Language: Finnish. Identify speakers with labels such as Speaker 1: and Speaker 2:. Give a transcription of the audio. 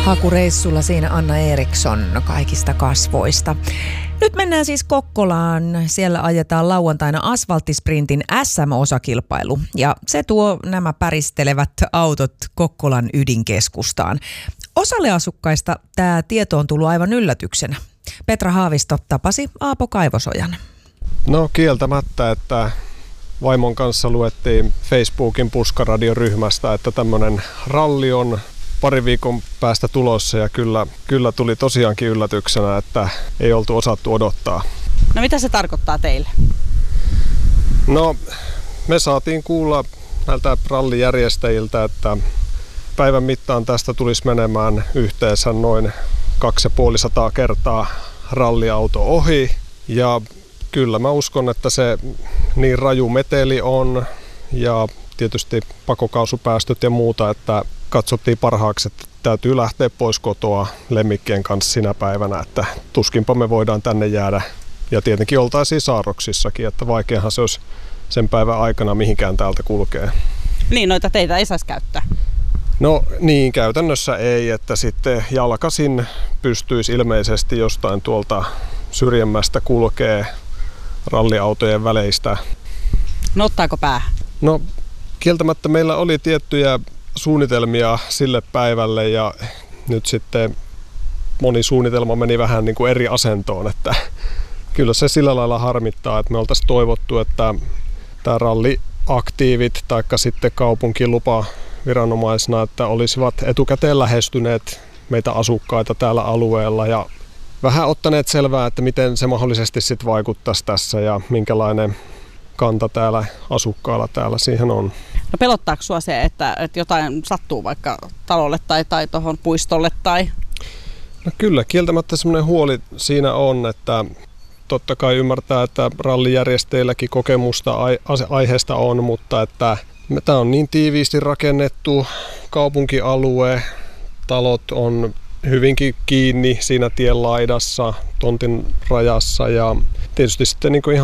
Speaker 1: Hakureissulla siinä Anna Eriksson kaikista kasvoista. Nyt mennään siis Kokkolaan. Siellä ajetaan lauantaina asfalttisprintin SM-osakilpailu. Ja se tuo nämä päristelevät autot Kokkolan ydinkeskustaan. Osalle asukkaista tämä tieto on tullut aivan yllätyksenä. Petra Haavisto tapasi Aapo Kaivosojan.
Speaker 2: No kieltämättä, että vaimon kanssa luettiin Facebookin Puskaradioryhmästä, että tämmöinen ralli on pari viikon päästä tulossa ja kyllä tuli tosiaankin yllätyksenä, että ei oltu osattu odottaa.
Speaker 3: No mitä se tarkoittaa teille?
Speaker 2: No me saatiin kuulla näiltä rallijärjestäjiltä, että päivän mittaan tästä tulisi menemään yhteensä noin 250 kertaa ralliauto ohi ja kyllä mä uskon, että se niin raju meteli on ja tietysti pakokaasupäästöt ja muuta, että katsottiin parhaaksi, että täytyy lähteä pois kotoa lemmikkien kanssa sinä päivänä, että tuskinpa me voidaan tänne jäädä. Ja tietenkin oltaisiin saarroksissakin, että vaikeahan se olisi sen päivän aikana mihinkään täältä kulkee.
Speaker 3: Niin, noita teitä ei saisi käyttää.
Speaker 2: No niin, käytännössä ei, että sitten jalkaisin pystyisi ilmeisesti jostain tuolta syrjemmästä kulkee ralliautojen väleistä.
Speaker 3: No ottaako päähän?
Speaker 2: No kieltämättä meillä oli tiettyjä suunnitelmia sille päivälle ja nyt sitten moni suunnitelma meni vähän niin kuin eri asentoon, että kyllä se sillä lailla harmittaa, että me oltaisiin toivottu, että tämä ralliaktiivit tai sitten kaupunkilupa viranomaisena, että olisivat etukäteen lähestyneet meitä asukkaita täällä alueella ja vähän ottaneet selvää, että miten se mahdollisesti sitten vaikuttaisi tässä ja minkälainen kanta täällä asukkaalla täällä siihen on.
Speaker 3: No pelottaako sua se, että jotain sattuu vaikka talolle tai tuohon puistolle? Tai?
Speaker 2: No kyllä, kieltämättä semmoinen huoli siinä on, että totta kai ymmärtää, että rallijärjestäjilläkin kokemusta aiheesta on, mutta että tämä on niin tiiviisti rakennettu kaupunkialue, talot on hyvinkin kiinni siinä tien laidassa, tontin rajassa ja tietysti sitten niin kuin ihan